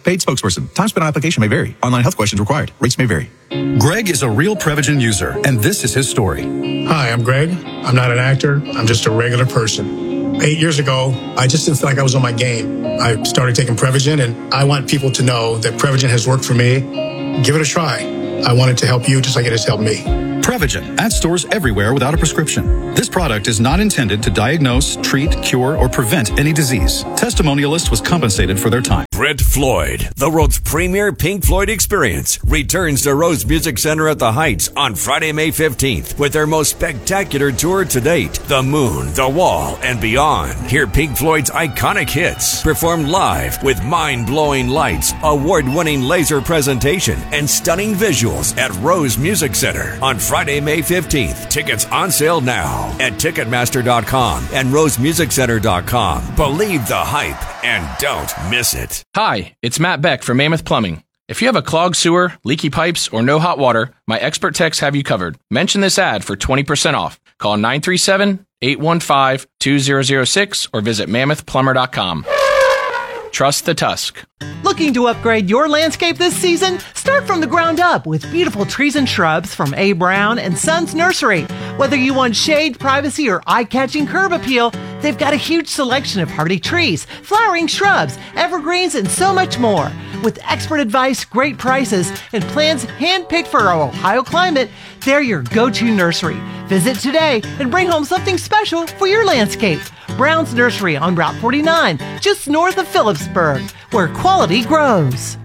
Paid spokesperson. Time spent on application may vary. Online health questions required. Rates may vary. Greg is a real Prevagen user, and this is his story. Hi, I'm Greg. I'm not an actor. I'm just a regular person. Eight years ago, I just didn't feel like I was on my game. I started taking Prevagen, and I want people to know that Prevagen has worked for me. Give it a try. I want it to help you just like it has helped me. Prevagen at stores everywhere without a prescription. This product is not intended to diagnose, treat, cure, or prevent any disease. Testimonialist was compensated for their time. Brent Floyd, the world's premier Pink Floyd experience, returns to Rose Music Center at the Heights on Friday, May fifteenth with their most spectacular tour to date, The Moon, The Wall, and Beyond. Hear Pink Floyd's iconic hits performed live with mind-blowing lights, award-winning laser presentation, and stunning visuals at Rose Music Center on Friday, May fifteenth. Tickets on sale now at Ticketmaster dot com and Rose Music Center dot com. Believe the hype and don't miss it. Hi, it's Matt Beck from Mammoth Plumbing. If you have a clogged sewer, leaky pipes, or no hot water, my expert techs have you covered. Mention this ad for twenty percent off. Call nine three seven, eight one five, two zero zero six or visit mammoth plumber dot com. Trust the Tusk. Looking to upgrade your landscape this season? Start from the ground up with beautiful trees and shrubs from A. Brown and Sons Nursery. Whether you want shade, privacy, or eye-catching curb appeal, they've got a huge selection of hardy trees, flowering shrubs, evergreens, and so much more. With expert advice, great prices, and plans handpicked for our Ohio climate, they're your go-to nursery. Visit today and bring home something special for your landscape. Brown's Nursery on Route forty-nine, just north of Phillipsburg, where quality grows.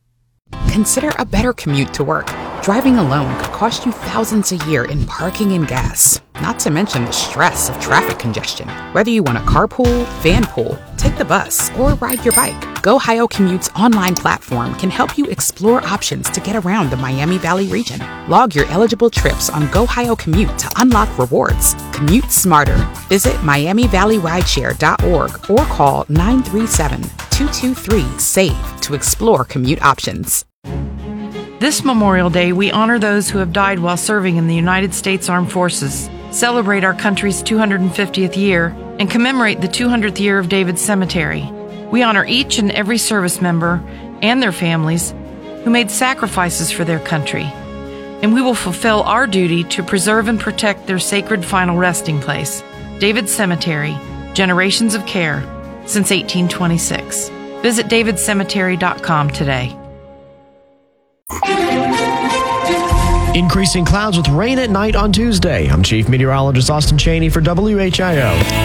Consider a better commute to work. Driving alone could cost you thousands a year in parking and gas, not to mention the stress of traffic congestion. Whether you want to carpool, vanpool, take the bus, or ride your bike, GoHio Commute's online platform can help you explore options to get around the Miami Valley region. Log your eligible trips on GoHio Commute to unlock rewards. Commute smarter. Visit miami valley rideshare dot org or call nine three seven, two two three, SAVE to explore commute options. This Memorial Day, we honor those who have died while serving in the United States Armed Forces, celebrate our country's two hundred fiftieth year, and commemorate the two hundredth year of David's Cemetery. We honor each and every service member and their families who made sacrifices for their country, and we will fulfill our duty to preserve and protect their sacred final resting place, David's Cemetery, generations of care since eighteen twenty-six. Visit david cemetery dot com today. Increasing clouds with rain at night on Tuesday. I'm Chief Meteorologist Austin Cheney for W H I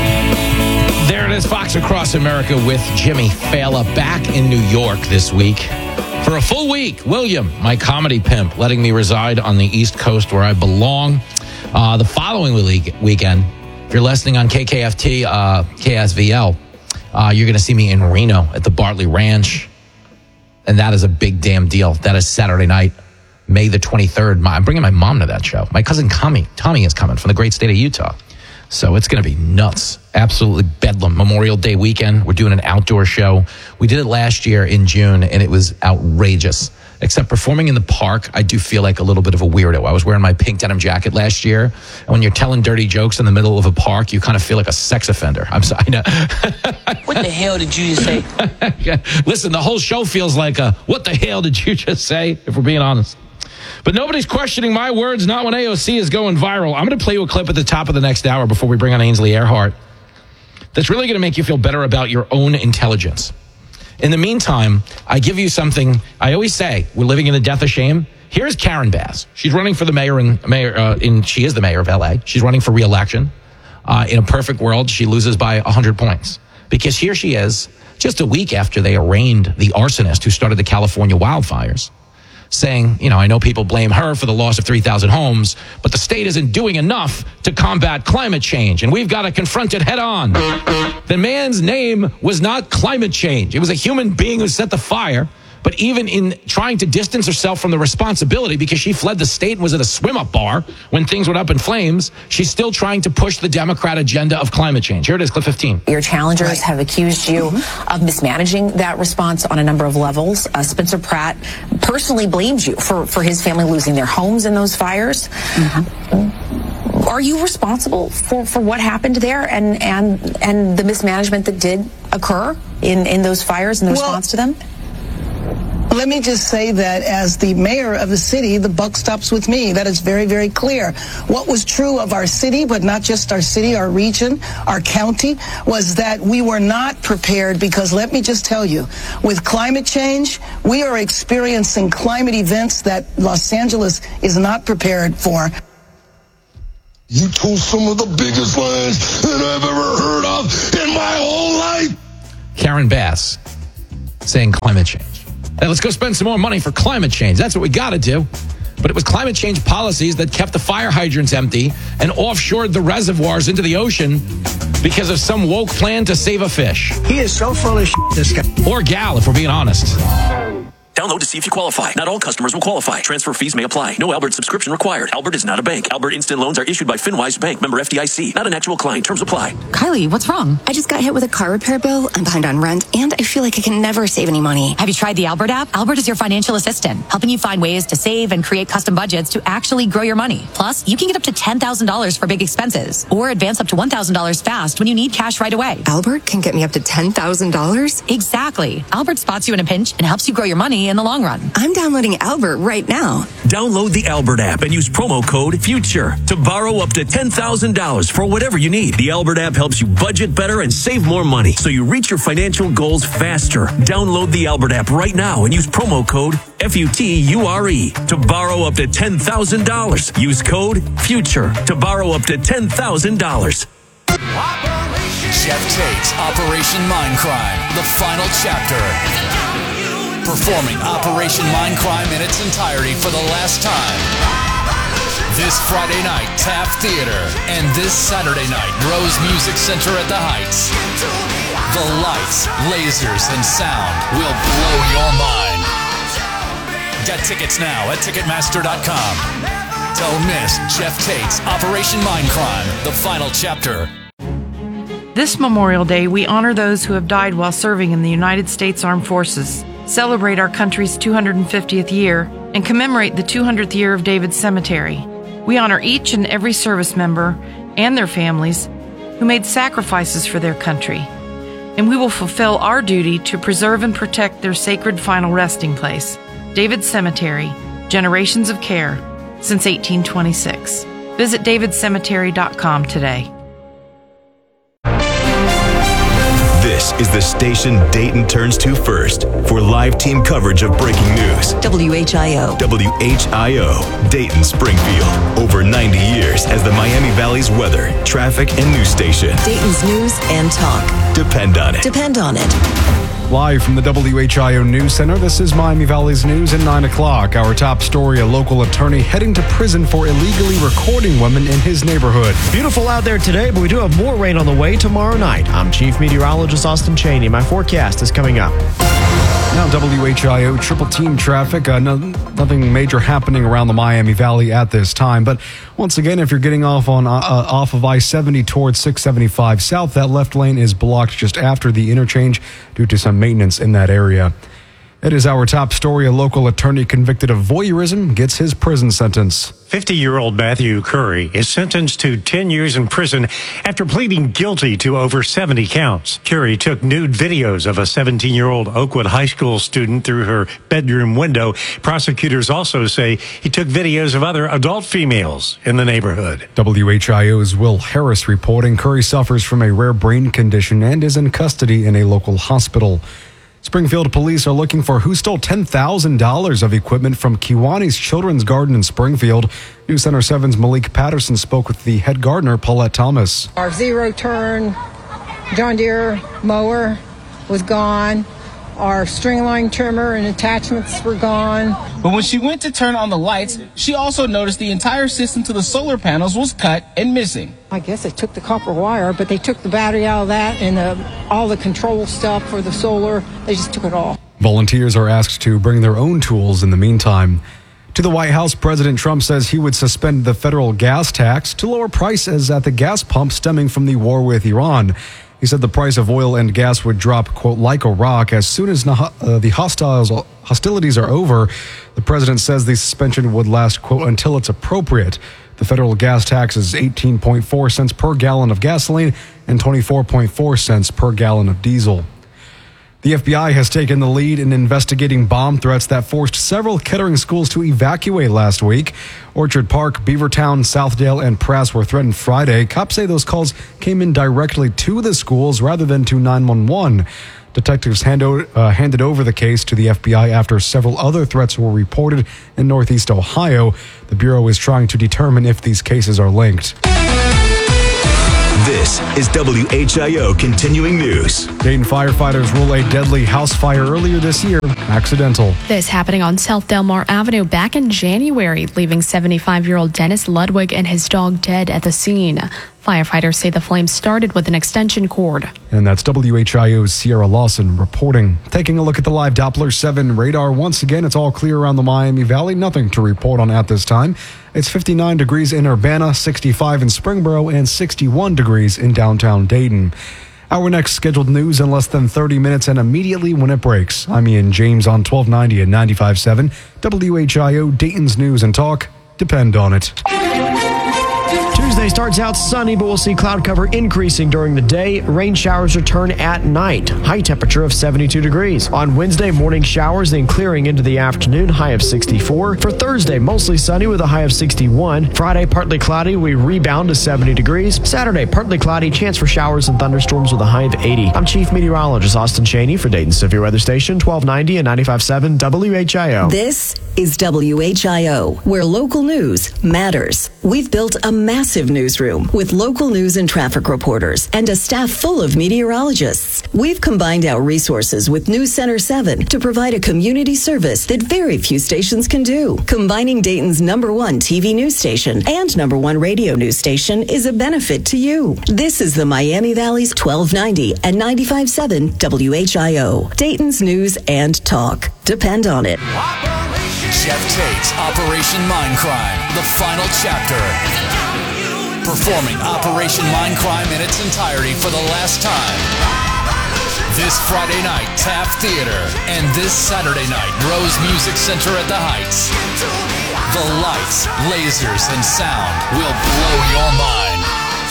O. There it is, Fox Across America with Jimmy Fallon back in New York this week. For a full week, William, my comedy pimp, letting me reside on the East Coast where I belong. Uh, the following week, weekend, if you're listening on K K F T, uh, K S V L, uh, you're going to see me in Reno at the Bartley Ranch. And that is a big damn deal. That is Saturday night, May the twenty-third. I'm bringing my mom to that show. My cousin Tommy, Tommy is coming from the great state of Utah. So it's going to be nuts. Absolutely bedlam. Memorial Day weekend. We're doing an outdoor show. We did it last year in June, and it was outrageous. Except performing in the park, I do feel like a little bit of a weirdo. I was wearing my pink denim jacket last year, and when you're telling dirty jokes in the middle of a park, you kind of feel like a sex offender. I'm sorry. I know. What the hell did you just say? Listen, the whole show feels like a, what the hell did you just say, if we're being honest. But nobody's questioning my words, not when A O C is going viral. I'm going to play you a clip at the top of the next hour before we bring on Ainsley Earhart. That's really going to make you feel better about your own intelligence. In the meantime, I give you something. I always say we're living in the death of shame. Here's Karen Bass. She's running for the mayor in mayor. Uh, in she is the mayor of L A. She's running for re-election. Uh, in a perfect world, she loses by one hundred points because here she is, just a week after they arraigned the arsonist who started the California wildfires, saying, you know, I know people blame her for the loss of three thousand homes, but the state isn't doing enough to combat climate change, and we've got to confront it head on. The man's name was not climate change. It was a human being who set the fire. But even in trying to distance herself from the responsibility because she fled the state and was at a swim-up bar when things went up in flames, she's still trying to push the Democrat agenda of climate change. Here it is, clip fifteen. Your challengers have accused you mm-hmm. of mismanaging that response on a number of levels. Uh, Spencer Pratt personally blames you for, for his family losing their homes in those fires. Mm-hmm. Are you responsible for, for what happened there and, and, and the mismanagement that did occur in, in those fires in the well, response to them? Let me just say that as the mayor of the city, the buck stops with me. That is very, very clear. What was true of our city, but not just our city, our region, our county, was that we were not prepared because let me just tell you, with climate change, we are experiencing climate events that Los Angeles is not prepared for. You told some of the biggest lies that I've ever heard of in my whole life. Karen Bass saying climate change. Hey, let's go spend some more money for climate change. That's what we got to do. But it was climate change policies that kept the fire hydrants empty and offshored the reservoirs into the ocean because of some woke plan to save a fish. He is so full of shit, this guy. Or gal, if we're being honest. Download to see if you qualify. Not all customers will qualify. Transfer fees may apply. No Albert subscription required. Albert is not a bank. Albert Instant Loans are issued by FinWise Bank, member F D I C. Not an actual client. Terms apply. Kylie, what's wrong? I just got hit with a car repair bill. I'm behind on rent, and I feel like I can never save any money. Have you tried the Albert app? Albert is your financial assistant, helping you find ways to save and create custom budgets to actually grow your money. Plus, you can get up to ten thousand dollars for big expenses, or advance up to one thousand dollars fast when you need cash right away. Albert can get me up to ten thousand dollars? Exactly. Albert spots you in a pinch and helps you grow your money in the long run. I'm downloading Albert right now. Download the Albert app and use promo code FUTURE to borrow up to ten thousand dollars for whatever you need. The Albert app helps you budget better and save more money so you reach your financial goals faster. Download the Albert app right now and use promo code FUTURE to borrow up to ten thousand dollars. Use code FUTURE to borrow up to ten thousand dollars. Jeff Tate's Operation Mindcrime, the final chapter. Performing Operation Mindcrime in its entirety for the last time. This Friday night, Taft Theater, and this Saturday night, Rose Music Center at the Heights. The lights, lasers, and sound will blow your mind. Get tickets now at Ticketmaster dot com. Don't miss Jeff Tate's Operation Mindcrime, the final chapter. This Memorial Day, we honor those who have died while serving in the United States Armed Forces, celebrate our country's two hundred fiftieth year, and commemorate the two hundredth year of David's Cemetery. We honor each and every service member and their families who made sacrifices for their country, and we will fulfill our duty to preserve and protect their sacred final resting place, David's Cemetery, generations of care since eighteen twenty-six. Visit david cemetery dot com today. This is the station Dayton turns to first for live team coverage of breaking news. W H I O. W H I O, Dayton Springfield. Over ninety years as the Miami Valley's weather, traffic, and news station. Dayton's news and talk. Depend on it. Depend on it. Live from the W H I O News Center, this is Miami Valley's News at nine o'clock. Our top story, a local attorney heading to prison for illegally recording women in his neighborhood. Beautiful out there today, but we do have more rain on the way tomorrow night. I'm Chief Meteorologist Austin Cheney. My forecast is coming up. Now W H I O triple team traffic. Uh, no, nothing major happening around the Miami Valley at this time. But once again, if you're getting off on uh, off of I seventy towards six seventy-five south, that left lane is blocked just after the interchange due to some maintenance in that area. It is our top story. A local attorney convicted of voyeurism gets his prison sentence. fifty-year-old Matthew Curry is sentenced to ten years in prison after pleading guilty to over seventy counts. Curry took nude videos of a seventeen-year-old Oakwood High School student through her bedroom window. Prosecutors also say he took videos of other adult females in the neighborhood. W H I O's Will Harris reporting Curry suffers from a rare brain condition and is in custody in a local hospital. Springfield police are looking for who stole ten thousand dollars of equipment from Kiwanis Children's Garden in Springfield. News Center seven's Malik Patterson spoke with the head gardener, Paulette Thomas. Our zero-turn John Deere mower was gone. Our string line trimmer and attachments were gone. But when she went to turn on the lights, she also noticed the entire system to the solar panels was cut and missing. I guess they took the copper wire, but they took the battery out of that and uh, all the control stuff for the solar. They just took it all. Volunteers are asked to bring their own tools in the meantime. To the White House, President Trump says he would suspend the federal gas tax to lower prices at the gas pump stemming from the war with Iran. He said the price of oil and gas would drop, quote, like a rock as soon as uh, the hostiles, hostilities are over. The president says the suspension would last, quote, until it's appropriate. The federal gas tax is eighteen point four cents per gallon of gasoline and twenty-four point four cents per gallon of diesel. The F B I has taken the lead in investigating bomb threats that forced several Kettering schools to evacuate last week. Orchard Park, Beavertown, Southdale, and Prass were threatened Friday. Cops say those calls came in directly to the schools rather than to nine one one. Detectives hand o- uh, handed over the case to the F B I after several other threats were reported in Northeast Ohio. The Bureau is trying to determine if these cases are linked. This is W H I O Continuing News. Dayton firefighters rule a deadly house fire earlier this year accidental. This happening on South Delmar Avenue back in January, leaving seventy-five-year-old Dennis Ludwig and his dog dead at the scene. Firefighters say the flames started with an extension cord. And that's W H I O's Sierra Lawson reporting. Taking a look at the live Doppler seven radar. Once again, it's all clear around the Miami Valley. Nothing to report on at this time. It's fifty-nine degrees in Urbana, sixty-five in Springboro, and sixty-one degrees in downtown Dayton. Our next scheduled news in less than thirty minutes and immediately when it breaks. I'm Ian James on twelve ninety and ninety-five point seven. W H I O, Dayton's News and Talk. Depend on it. Tuesday starts out sunny, but we'll see cloud cover increasing during the day. Rain showers return at night. High temperature of seventy-two degrees. On Wednesday, morning showers, then clearing into the afternoon, high of sixty-four. For Thursday, mostly sunny with a high of sixty-one. Friday, partly cloudy, we rebound to seventy degrees. Saturday, partly cloudy, chance for showers and thunderstorms with a high of eighty. I'm Chief Meteorologist Austin Cheney for Dayton Severe Weather Station, twelve ninety and ninety-five point seven W H I O. This is W H I O, where local news matters. We've built a massive newsroom with local news and traffic reporters and a staff full of meteorologists. We've combined our resources with News Center seven to provide a community service that very few stations can do. Combining Dayton's number one T V news station and number one radio news station is a benefit to you. This is the Miami Valley's twelve ninety and ninety-five point seven W H I O. Dayton's News and Talk. Depend on it. Jeff Tate's Operation Mindcrime, the final chapter. Performing Operation Mindcrime in its entirety for the last time. This Friday night, Taft Theater, and this Saturday night, Rose Music Center at the Heights. The lights, lasers, and sound will blow your mind.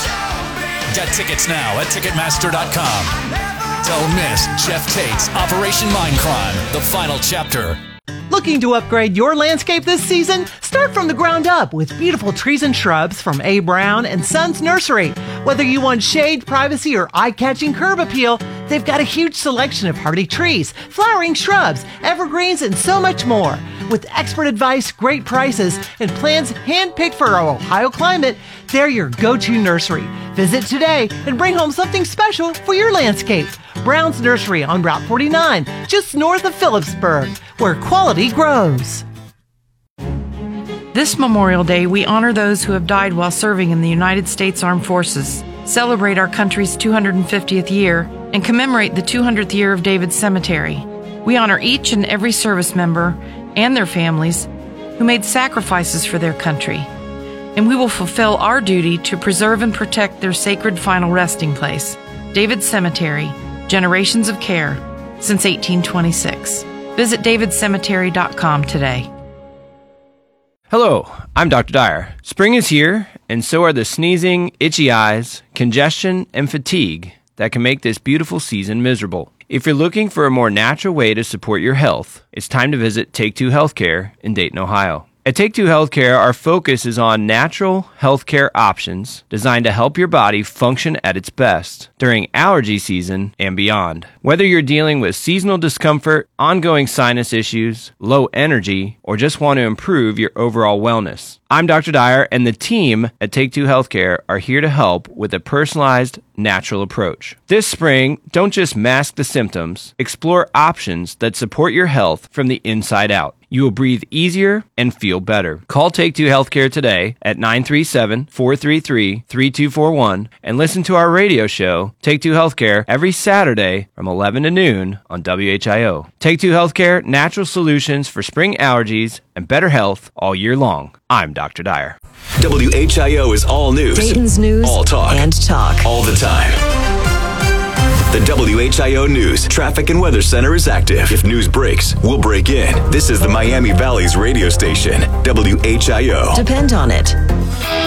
Get tickets now at Ticketmaster dot com. Don't miss Jeff Tate's Operation Mindcrime, the final chapter. Looking to upgrade your landscape this season? Start from the ground up with beautiful trees and shrubs from A. Brown and Sons Nursery. Whether you want shade, privacy, or eye-catching curb appeal, they've got a huge selection of hardy trees, flowering shrubs, evergreens, and so much more. With expert advice, great prices, and plans handpicked for our Ohio climate, they're your go-to nursery. Visit today and bring home something special for your landscape. Brown's Nursery on Route forty-nine, just north of Phillipsburg, where quality grows. This Memorial Day, we honor those who have died while serving in the United States Armed Forces, celebrate our country's two hundred fiftieth year, and commemorate the two hundredth year of David's Cemetery. We honor each and every service member and their families who made sacrifices for their country, and we will fulfill our duty to preserve and protect their sacred final resting place, David's Cemetery, generations of care since eighteen twenty-six. Visit david cemetery dot com today. Hello, I'm Doctor Dyer. Spring is here, and so are the sneezing, itchy eyes, congestion, and fatigue that can make this beautiful season miserable. If you're looking for a more natural way to support your health, it's time to visit Take Two Healthcare in Dayton, Ohio. At Take Two Healthcare, our focus is on natural healthcare options designed to help your body function at its best during allergy season and beyond. Whether you're dealing with seasonal discomfort, ongoing sinus issues, low energy, or just want to improve your overall wellness, I'm Doctor Dyer, and the team at Take Two Healthcare are here to help with a personalized, natural approach. This spring, don't just mask the symptoms, explore options that support your health from the inside out. You will breathe easier and feel better. Call Take Two Healthcare today at nine three seven, four three three, three two four one and listen to our radio show, Take Two Healthcare, every Saturday from eleven to noon on W H I O. Take Two Healthcare, natural solutions for spring allergies and better health all year long. I'm Doctor Dyer. W H I O is all news. Dayton's News all talk. and talk. All the time. The W H I O News Traffic and Weather Center is active. If news breaks, we'll break in. This is the Miami Valley's radio station, W H I O. Depend on it.